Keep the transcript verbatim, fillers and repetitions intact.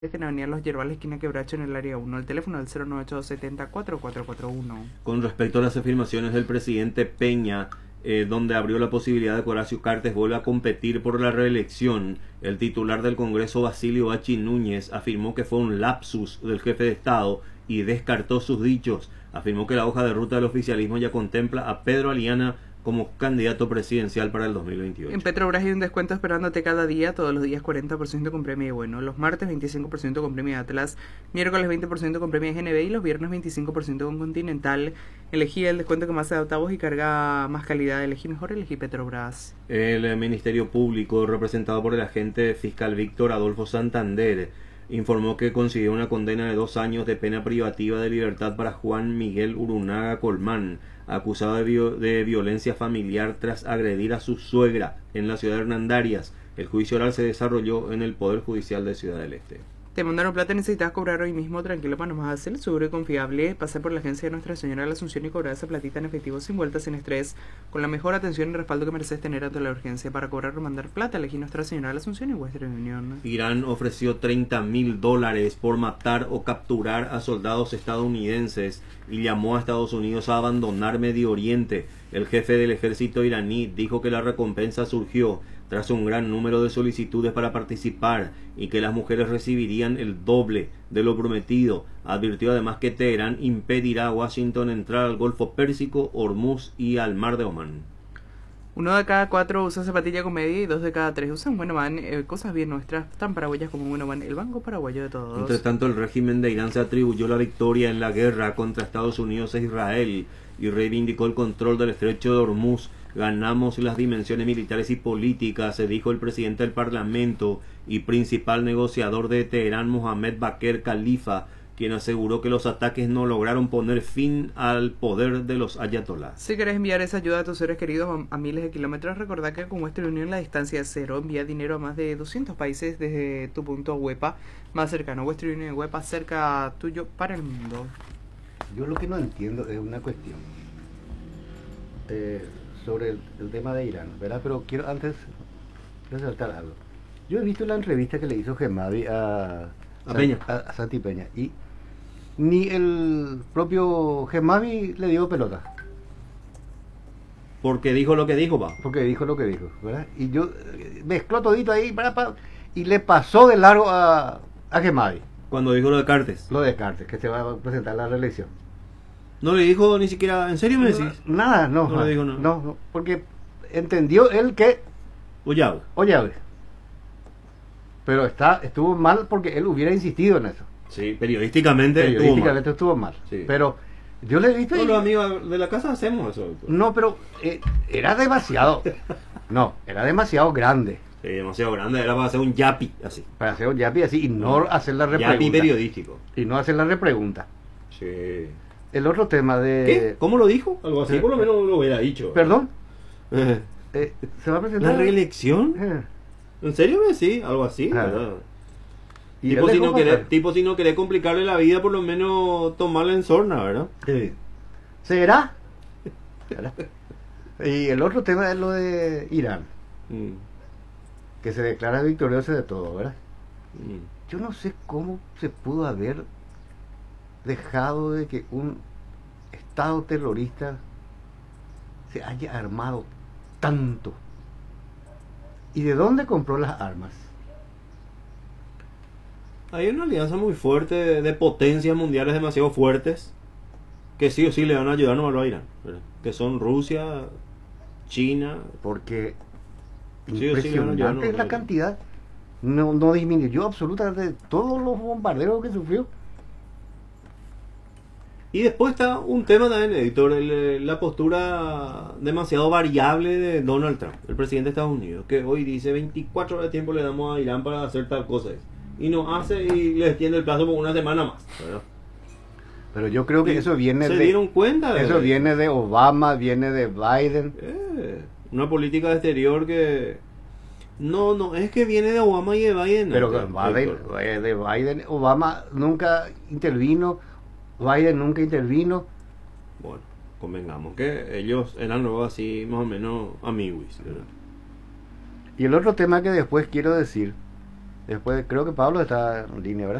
en Avenida Los Yerbales, esquina Quebracho, en el área uno. El teléfono del cero nueve ocho siete cero cuatro cuatro cuatro uno. Con respecto a las afirmaciones del presidente Peña, eh, donde abrió la posibilidad de que Horacio Cartes vuelva a competir por la reelección, el titular del Congreso, Basilio Bachi Núñez, afirmó que fue un lapsus del jefe de Estado y descartó sus dichos. Afirmó que la hoja de ruta del oficialismo ya contempla a Pedro Aliana como candidato presidencial para el dos mil veintiocho. En Petrobras hay un descuento esperándote cada día, todos los días cuarenta por ciento con premio de bueno, los martes veinticinco por ciento con premio de Atlas, miércoles veinte por ciento con premio de G N B y los viernes veinticinco por ciento con Continental. Elegí el descuento que más se adapta a vos y carga más calidad. Elegí mejor, elegí Petrobras. El Ministerio Público, representado por el agente fiscal Víctor Adolfo Santander, informó que consiguió una condena de dos años de pena privativa de libertad para Juan Miguel Urunaga Colmán, acusado de, vi de violencia familiar tras agredir a su suegra en la ciudad de Hernandarias. El juicio oral se desarrolló en el Poder Judicial de Ciudad del Este. Te mandaron plata, necesitas cobrar hoy mismo, tranquilo, para nomás hacer seguro y confiable. Pasar por la agencia de Nuestra Señora de la Asunción y cobrar esa platita en efectivo, sin vueltas, sin estrés, con la mejor atención y respaldo que mereces tener ante la urgencia. Para cobrar o mandar plata, elegí Nuestra Señora de la Asunción y Western Union. Irán ofreció treinta mil dólares por matar o capturar a soldados estadounidenses y llamó a Estados Unidos a abandonar Medio Oriente. El jefe del ejército iraní dijo que la recompensa surgió tras un gran número de solicitudes para participar y que las mujeres recibirían el doble de lo prometido. Advirtió además que Teherán impedirá a Washington entrar al Golfo Pérsico, Hormuz y al Mar de Omán. Uno de cada cuatro usa zapatilla con media y dos de cada tres usan Bueno Van, eh, cosas bien nuestras, tan paraguayas como Bueno Van, el banco paraguayo de todos. Entre tanto, el régimen de Irán se atribuyó la victoria en la guerra contra Estados Unidos e Israel y reivindicó el control del estrecho de Hormuz. Ganamos las dimensiones militares y políticas, se dijo el presidente del Parlamento y principal negociador de Teherán, Mohamed Bakr Khalifa, quien aseguró que los ataques no lograron poner fin al poder de los ayatolás. Si querés enviar esa ayuda a tus seres queridos a, a miles de kilómetros, recordá que con Western Union la distancia es cero. Envía dinero a más de doscientos países desde tu punto WEPA más cercano. Western Union WEPA, cerca tuyo para el mundo. Yo lo que no entiendo es una cuestión eh, sobre el, el tema de Irán, ¿verdad? Pero quiero antes resaltar algo. Yo he visto la entrevista que le hizo Gemavi a, a Peña, a, a Santi Peña, y ni el propio Gemavi le dio pelota. Porque dijo lo que dijo, va. Porque dijo lo que dijo, ¿verdad? Y yo eh, mezcló todito ahí para, para, y le pasó de largo a, a Gemavi. Cuando dijo lo de Cartes. Lo de Cartes, que se va a presentar la reelección. No le dijo ni siquiera, ¿en serio me decís? No, nada, no. No le dijo nada. No, no, porque entendió él que... Oye, Oye, pero está, estuvo mal porque él hubiera insistido en eso. sí, periodísticamente, Periodísticamente estuvo mal. estuvo mal. Sí. Pero yo le he visto... Todos y... los amigos de la casa hacemos eso. Doctor. No, pero eh, era demasiado... no, era demasiado grande. Sí, demasiado grande, era para hacer un yapi, así. Para hacer un yapi así y no hacer la repregunta. Yapi periodístico. Y no hacer la repregunta. Sí. El otro tema de... ¿Qué? ¿Cómo lo dijo? Algo así, por lo menos lo hubiera dicho. Perdón. Eh, Eh, ¿Se va a presentar? ¿La reelección? Eh. ¿En serio? Sí, algo así, Ah. ¿verdad? Y Tipo él si, dejó no querés, pasar. tipo si no querés complicarle la vida, por lo menos tomarla en sorna, ¿verdad? Sí. ¿Será? ¿Será? Y el otro tema es lo de Irán, Mm, que se declara victorioso de todo, ¿verdad? mm. Yo no sé cómo se pudo haber dejado de que un Estado terrorista se haya armado tanto. ¿Y de dónde compró las armas? Hay una alianza muy fuerte de, de potencias mundiales demasiado fuertes que sí o sí le van a ayudar no a Irán, ¿verdad? Que son Rusia, China. Porque Sí o sí, bueno, ya impresionante no- la cantidad. No, no disminuyó absolutamente todos los bombardeos que sufrió. Y después está un tema también, editor, el- la postura demasiado variable de Donald Trump, el presidente de Estados Unidos, que hoy dice veinticuatro horas de tiempo le damos a Irán para hacer tal cosa, y no hace y le extiende el plazo por una semana más, ¿verdad? Pero yo creo que Y eso viene se de... dieron cuenta de Eso viene de Obama, viene de Biden. Eh, una política de exterior que no, no, es que viene de Obama y de Biden. Pero ¿no? Biden, Héctor. eh, de Biden, Obama nunca intervino, Biden nunca intervino. Bueno, convengamos que ellos eran luego así más o menos amiguis, ¿verdad? Y el otro tema que después quiero decir Después creo que Pablo está en línea, ¿verdad?